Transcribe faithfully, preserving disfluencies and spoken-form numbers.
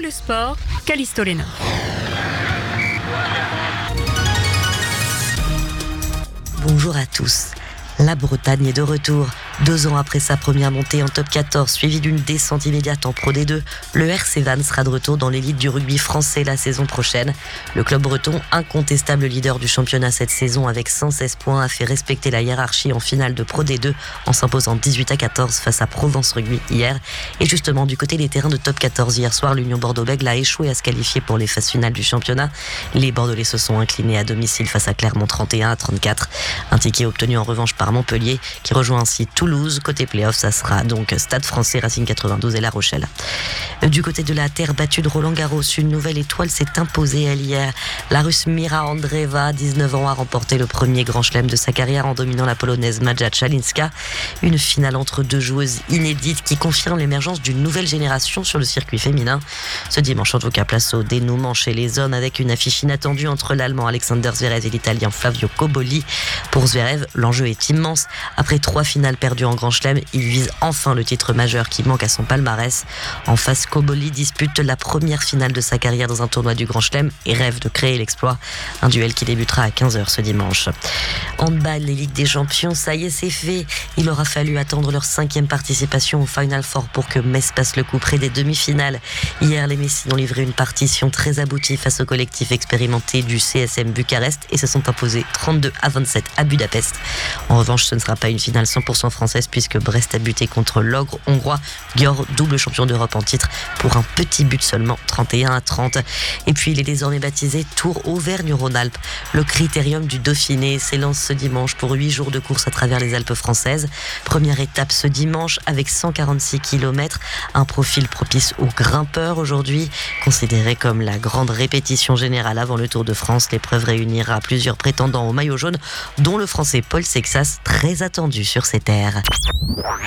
le sport, Callisto Léna. Bonjour à tous. La Bretagne est de retour. Deux ans après sa première montée en top quatorze, suivie d'une descente immédiate en Pro D deux, le R C Vannes sera de retour dans l'élite du rugby français la saison prochaine. Le club breton, incontestable leader du championnat cette saison avec cent seize points, a fait respecter la hiérarchie en finale de Pro D deux en s'imposant dix-huit à quatorze face à Provence Rugby hier. Et justement, du côté des terrains de top quatorze, hier soir, l'Union Bordeaux-Bègles a échoué à se qualifier pour les phases finales du championnat. Les Bordelais se sont inclinés à domicile face à Clermont trente et un à trente-quatre. Un ticket obtenu en revanche par Montpellier, qui rejoint ainsi Toulouse. Côté play-off, ça sera donc Stade Français, Racing quatre-vingt-douze et La Rochelle. Du côté de la terre battue de Roland-Garros, une nouvelle étoile s'est imposée elle hier. La Russe Mira Andreeva, dix-neuf ans, a remporté le premier grand chelem de sa carrière en dominant la Polonaise Maja Czalinska. Une finale entre deux joueuses inédites qui confirme l'émergence d'une nouvelle génération sur le circuit féminin. Ce dimanche, en tout cas, place au dénouement chez les hommes avec une affiche inattendue entre l'Allemand Alexander Zverev et l'Italien Flavio Cobolli. Pour Zverev, l'enjeu est immense. Après trois finales perdues en Grand Chelem, il vise enfin le titre majeur qui manque à son palmarès. En face, Cobolli dispute la première finale de sa carrière dans un tournoi du Grand Chelem et rêve de créer l'exploit. Un duel qui débutera à quinze heures ce dimanche. Handball, les Ligues des Champions, ça y est, c'est fait. Il aura fallu attendre leur cinquième participation au Final Four pour que Metz passe le coup près des demi-finales. Hier, les Messines ont livré une partition très aboutie face au collectif expérimenté du C S M Bucarest et se sont imposés trente-deux à vingt-sept à Budapest. En revanche, ce ne sera pas une finale cent pour cent française puisque Brest a buté contre l'ogre hongrois Győr, double champion d'Europe en titre, pour un petit but seulement, trente et un à trente. Et puis il est désormais baptisé Tour Auvergne-Rhône-Alpes. Le critérium du Dauphiné s'élance ce dimanche pour huit jours de course à travers les Alpes françaises. Première étape ce dimanche avec cent quarante-six kilomètres, un profil propice aux grimpeurs aujourd'hui. Considéré comme la grande répétition générale avant le Tour de France, l'épreuve réunira plusieurs prétendants au maillot jaune, dont le français Paul Sexas, très attendu sur ses terres.